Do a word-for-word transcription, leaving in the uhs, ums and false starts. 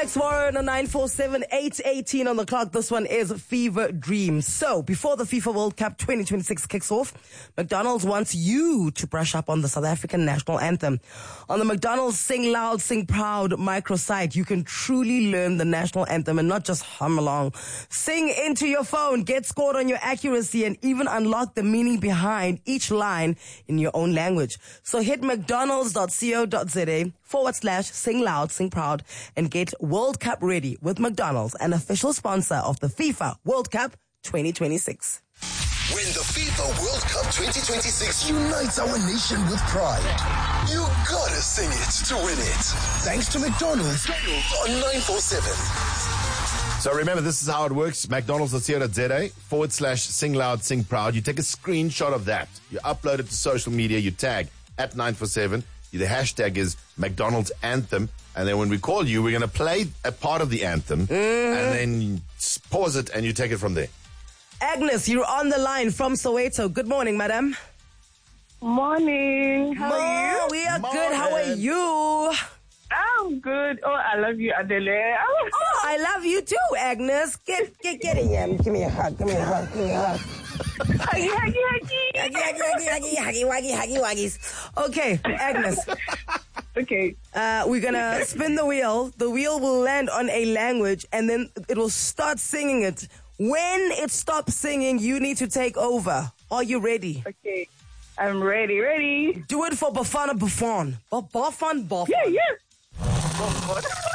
Text Warren on nine four seven, eight eighteen on the clock. This one is Fever Dreams. So, before the FIFA World Cup twenty twenty-six kicks off, McDonald's wants you to brush up on the South African national anthem. On the McDonald's Sing Loud, Sing Proud microsite, you can truly learn the national anthem and not just hum along. Sing into your phone, get scored on your accuracy, and even unlock the meaning behind each line in your own language. So hit mcdonalds.co.za forward slash sing loud, sing proud, and get World Cup ready with McDonald's, an official sponsor of the FIFA World Cup twenty twenty-six. When the FIFA World Cup twenty twenty-six unites our nation with pride, you gotta sing it to win it. Thanks to McDonald's on nine four seven. So remember, this is how it works. McDonald's.co.za forward slash sing loud, sing proud. You take a screenshot of that. You upload it to social media. You tag at nine four seven. The hashtag is McDonald's Anthem. And then when we call you, we're going to play a part of the anthem. Mm. And then pause it and you take it from there. Agnes, you're on the line from Soweto. Good morning, madam. Morning. How Mo- are you? We are Morning. good. How are you? I'm good. Oh, I love you, Adele. Oh, I love you too, Agnes. Get get get in here. Give me a hug. Give me a hug. Give me a hug. Huggy, huggy, huggy. Huggy, huggy, huggy, huggy, huggy, wuggy, huggy, wuggies. Okay, Agnes. Okay. Uh, we're gonna spin the wheel. The wheel will land on a language, and then it will start singing it. When it stops singing, you need to take over. Are you ready? Okay. I'm ready, ready. Do it for Bafana Buffon. Ba- Bafan Buffon. Yeah, yeah.